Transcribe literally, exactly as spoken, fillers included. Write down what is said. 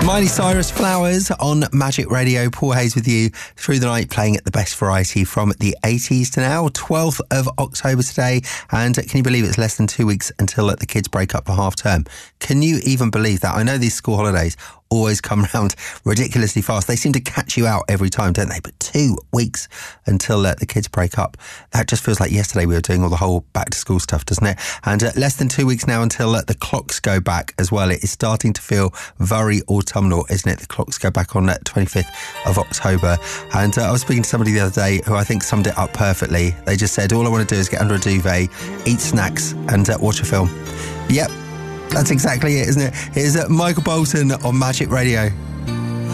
Miley Cyrus, Flowers on Magic Radio. Paul Hayes with you through the night, playing at the best variety from the eighties to now. twelfth of October today, and can you believe it's less than two weeks until the kids break up for half term? Can you even believe that? I know these school holidays always come around ridiculously fast. They seem to catch you out every time, don't they? But two weeks until uh, the kids break up. That just feels like yesterday we were doing all the whole back to school stuff, doesn't it? And uh, less than two weeks now until uh, the clocks go back as well. It is starting to feel very autumnal, isn't it? The clocks go back on uh, twenty-fifth of October. And uh, I was speaking to somebody the other day who I think summed it up perfectly. They just said, all I want to do is get under a duvet, eat snacks and uh, watch a film. Yep. That's exactly it, isn't it? Here's uh, Michael Bolton on Magic Radio.